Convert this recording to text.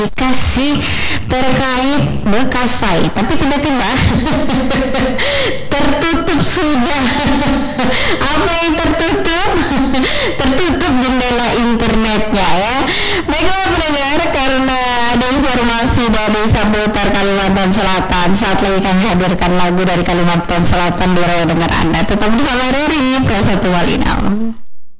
Kasih terkait Bekasai, tapi tiba-tiba tertutup sudah. Apa yang tertutup? Tertutup jendela internetnya ya. Baiklah pendengar, karena ada informasi dari seputar Kalimantan Selatan, saat lagi kami hadirkan lagu dari Kalimantan Selatan di ruang dengar Anda. Tetap bersama dari Prasa Tuwalinam.